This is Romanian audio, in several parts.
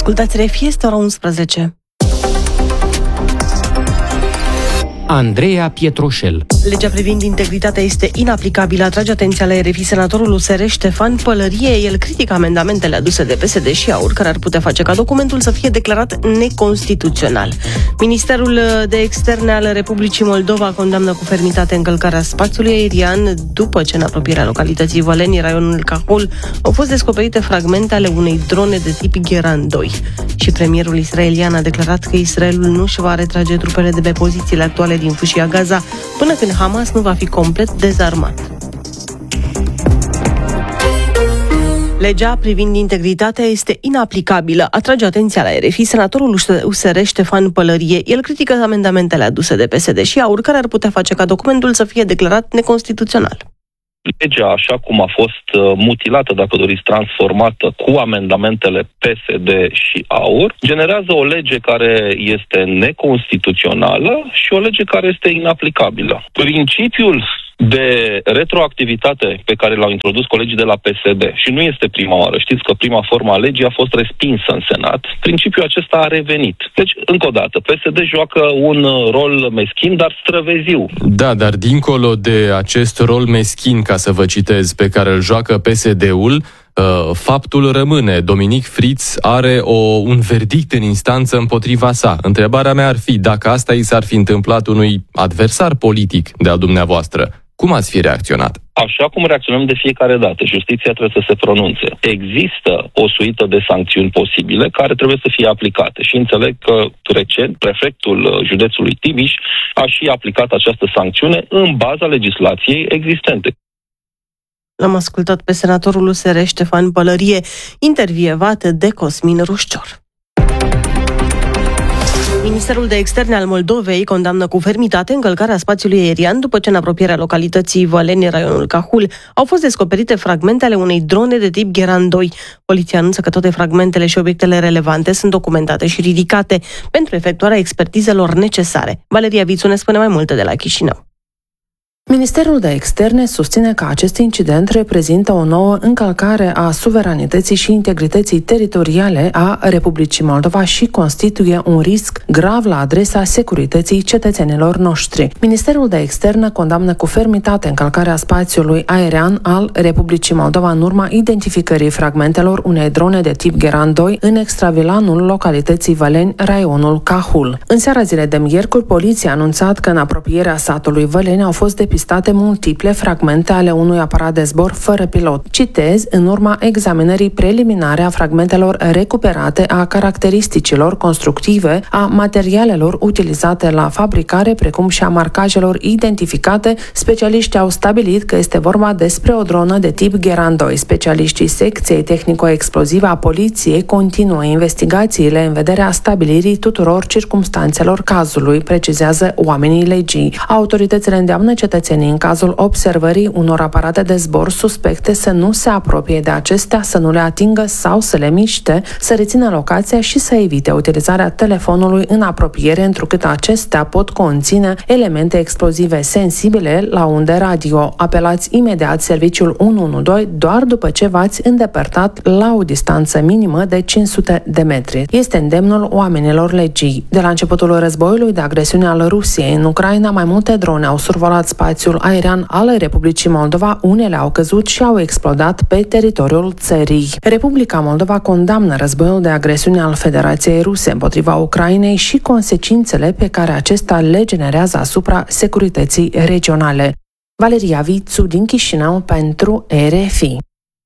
Ascultați RFI, este ora 11. Andreea Pietroșel. Legea privind integritatea este inaplicabilă, atrage atenția la RFI senatorul USR Ștefan Pălărie. El critică amendamentele aduse de PSD și AUR, care ar putea face ca documentul să fie declarat neconstituțional. Ministerul de Externe al Republicii Moldova condamnă cu fermitate încălcarea spațiului aerian după ce în apropierea localității Văleni, raionul Cahul, au fost descoperite fragmente ale unei drone de tip Geran 2. Și premierul israelian a declarat că Israelul nu își va retrage trupele de pe pozițiile actuale din fâșia Gaza până când Hamas nu va fi complet dezarmat. Legea privind integritatea este inaplicabilă, atrage atenția la RFI senatorul USR Ștefan Pălărie. El critică amendamentele aduse de PSD și AUR, care ar putea face ca documentul să fie declarat neconstituțional. Legea, așa cum a fost mutilată, dacă doriți, transformată cu amendamentele PSD și AUR, generează o lege care este neconstituțională și o lege care este inaplicabilă. Principiul de retroactivitate pe care l-au introdus colegii de la PSD, și nu este prima oară, știți că prima formă a legii a fost respinsă în Senat, principiul acesta a revenit. Deci, încă o dată, PSD joacă un rol meschin, dar străveziu. Da, dar dincolo de acest rol meschin, ca să vă citez, pe care îl joacă PSD-ul, faptul rămâne. Dominic Fritz are un verdict în instanță împotriva sa. Întrebarea mea ar fi, dacă asta i s-ar fi întâmplat unui adversar politic de-a dumneavoastră, cum ați fi reacționat? Așa cum reacționăm de fiecare dată, justiția trebuie să se pronunțe. Există o suită de sancțiuni posibile care trebuie să fie aplicate și înțeleg că recent prefectul județului Timiș a și aplicat această sancțiune în baza legislației existente. L-am ascultat pe senatorul USR Ștefan Pălărie, intervievat de Cosmin Rușcior. Ministerul de Externe al Moldovei condamnă cu fermitate încălcarea spațiului aerian după ce în apropierea localității Văleni, raionul Cahul, au fost descoperite fragmente ale unei drone de tip Geran 2. Poliția anunță că toate fragmentele și obiectele relevante sunt documentate și ridicate pentru efectuarea expertizelor necesare. Valeria Vițu ne spune mai multe de la Chișinău. Ministerul de Externe susține că acest incident reprezintă o nouă încălcare a suveranității și integrității teritoriale a Republicii Moldova și constituie un risc grav la adresa securității cetățenilor noștri. Ministerul de Externe condamnă cu fermitate încălcarea spațiului aerian al Republicii Moldova în urma identificării fragmentelor unei drone de tip Geran 2 în extravilanul localității Văleni, raionul Cahul. În seara zilei de miercuri, poliția a anunțat că în apropierea satului Văleni au fost depistate multiple fragmente ale unui aparat de zbor fără pilot. Citez, în urma examinării preliminare a fragmentelor recuperate, a caracteristicilor constructive, a materialelor utilizate la fabricare, precum și a marcajelor identificate, specialiștii au stabilit că este vorba despre o dronă de tip Geran 2. Specialiștii secției tehnico-explozivă a poliției continuă investigațiile în vederea stabilirii tuturor circumstanțelor cazului, precizează oamenii legii. Autoritățile îndeamnă cetățenii în cazul observării unor aparate de zbor suspecte să nu se apropie de acestea, să nu le atingă sau să le miște, să rețină locația și să evite utilizarea telefonului în apropiere, întrucât acestea pot conține elemente explozive sensibile la unde radio. Apelați imediat serviciul 112 doar după ce v-ați îndepărtat la o distanță minimă de 500 de metri. Este îndemnul oamenilor legii. De la începutul războiului de agresiune al Rusiei în Ucraina, mai multe drone au survolat spațiul aerian al Republicii Moldova, unele au căzut și au explodat pe teritoriul țării. Republica Moldova condamnă războiul de agresiune al Federației Ruse împotriva Ucrainei și consecințele pe care acesta le generează asupra securității regionale. Valeria Vițu din Chișinău pentru RFI.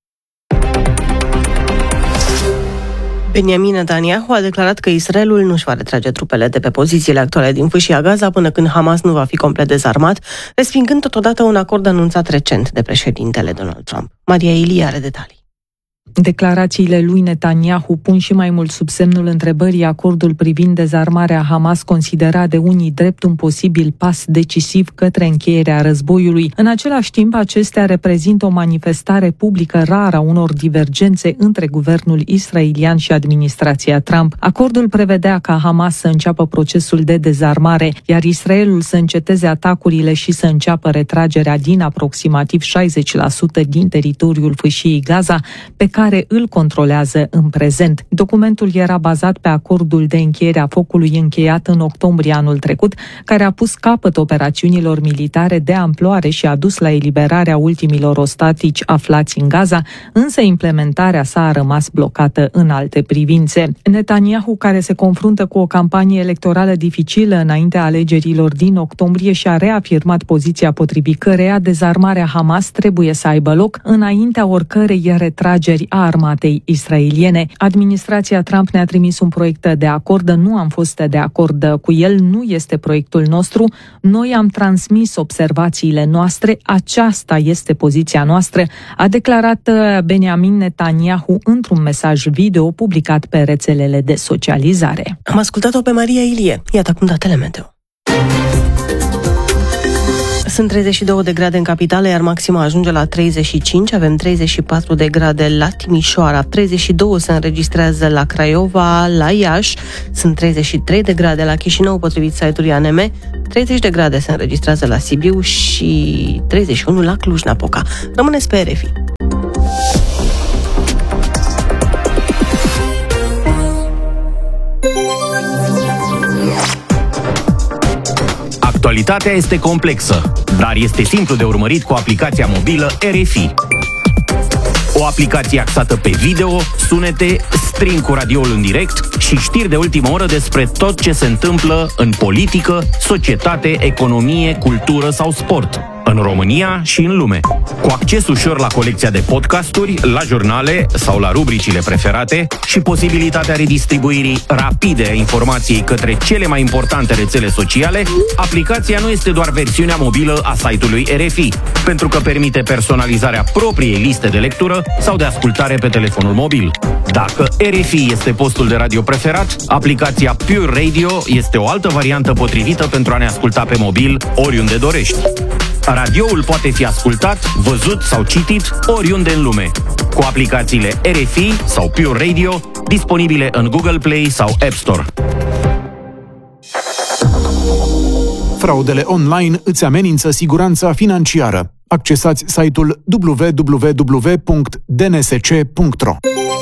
Benjamin Netanyahu a declarat că Israelul nu își va retrage trupele de pe pozițiile actuale din fâșia Gaza până când Hamas nu va fi complet dezarmat, respingând totodată un acord anunțat recent de președintele Donald Trump. Maria Ilie are detalii. Declarațiile lui Netanyahu pun și mai mult sub semnul întrebării acordul privind dezarmarea Hamas, considerat de unii drept un posibil pas decisiv către încheierea războiului. În același timp, acestea reprezintă o manifestare publică rară a unor divergențe între guvernul israelian și administrația Trump. Acordul prevedea ca Hamas să înceapă procesul de dezarmare, iar Israelul să înceteze atacurile și să înceapă retragerea din aproximativ 60% din teritoriul fâșiei Gaza, pe care îl controlează în prezent. Documentul era bazat pe acordul de încheiere a focului încheiat în octombrie anul trecut, care a pus capăt operațiunilor militare de amploare și a dus la eliberarea ultimilor ostatici aflați în Gaza, însă implementarea sa a rămas blocată în alte privințe. Netanyahu, care se confruntă cu o campanie electorală dificilă înaintea alegerilor din octombrie, și-a reafirmat poziția potrivit căreia dezarmarea Hamas trebuie să aibă loc înaintea oricărei retrageri a armatei israeliene. Administrația Trump ne-a trimis un proiect de acord, nu am fost de acord cu el, nu este proiectul nostru, noi am transmis observațiile noastre, aceasta este poziția noastră, a declarat Benjamin Netanyahu într-un mesaj video publicat pe rețelele de socializare. Am ascultat-o pe Maria Ilie. Iată acum datele meteo. Sunt 32 de grade în capitală, iar maxima ajunge la 35, avem 34 de grade la Timișoara, 32 se înregistrează la Craiova, la Iași, sunt 33 de grade la Chișinău, potrivit site-ului ANM, 30 de grade se înregistrează la Sibiu și 31 la Cluj-Napoca. Rămâneți pe RFI. Actualitatea este complexă, dar este simplu de urmărit cu aplicația mobilă RFI. O aplicație axată pe video, sunete, stream cu radioul în direct și știri de ultimă oră despre tot ce se întâmplă în politică, societate, economie, cultură sau sport, în România și în lume. Cu acces ușor la colecția de podcasturi, la jurnale sau la rubricile preferate și posibilitatea redistribuirii rapide a informației către cele mai importante rețele sociale, aplicația nu este doar versiunea mobilă a site-ului RFI, pentru că permite personalizarea propriei liste de lectură sau de ascultare pe telefonul mobil. Dacă RFI este postul de radio preferat, aplicația Pure Radio este o altă variantă potrivită pentru a ne asculta pe mobil oriunde dorești. Radioul poate fi ascultat, văzut sau citit oriunde în lume, cu aplicațiile RFI sau Pure Radio, disponibile în Google Play sau App Store. Fraudele online îți amenință siguranța financiară. Accesați site-ul www.dnsc.ro.